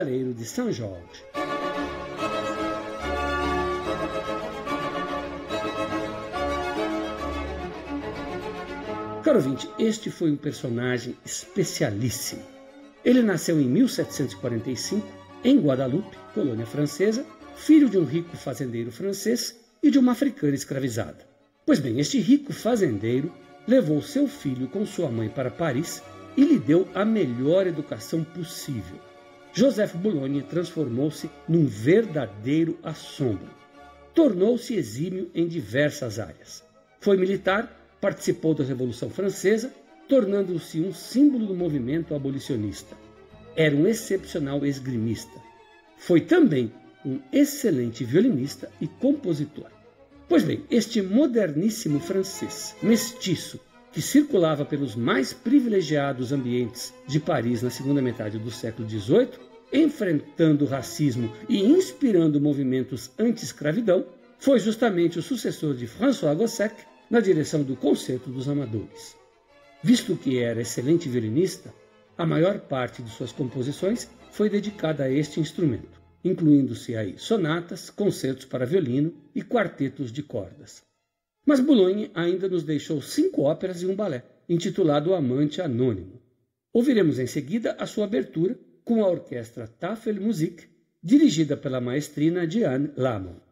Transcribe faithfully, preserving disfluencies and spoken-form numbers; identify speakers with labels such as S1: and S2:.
S1: Cavaleiro de São Jorge. Caro ouvinte, este foi um personagem especialíssimo. Ele nasceu em mil setecentos e quarenta e cinco, em Guadalupe, colônia francesa, filho de um rico fazendeiro francês e de uma africana escravizada. Pois bem, este rico fazendeiro levou seu filho com sua mãe para Paris e lhe deu a melhor educação possível. Joseph Boulogne transformou-se num verdadeiro assombro. Tornou-se exímio em diversas áreas. Foi militar, participou da Revolução Francesa, tornando-se um símbolo do movimento abolicionista. Era um excepcional esgrimista. Foi também um excelente violinista e compositor. Pois bem, este moderníssimo francês, mestiço, que circulava pelos mais privilegiados ambientes de Paris na segunda metade do século dezoito, enfrentando o racismo e inspirando movimentos anti-escravidão, foi justamente o sucessor de François Gossec na direção do Concerto dos Amadores. Visto que era excelente violinista, a maior parte de suas composições foi dedicada a este instrumento, incluindo-se aí sonatas, concertos para violino e quartetos de cordas. Mas Boulogne ainda nos deixou cinco óperas e um balé, intitulado O Amante Anônimo. Ouviremos em seguida a sua abertura com a orquestra Tafel Musik, dirigida pela maestrina Diane Lamont.